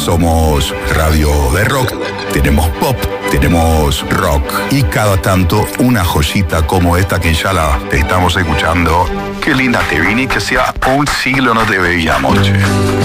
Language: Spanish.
Somos radio de rock, tenemos pop, tenemos rock y cada tanto una joyita como esta que ya la estamos escuchando. Qué linda te vine, que sea un siglo no te veíamos, che.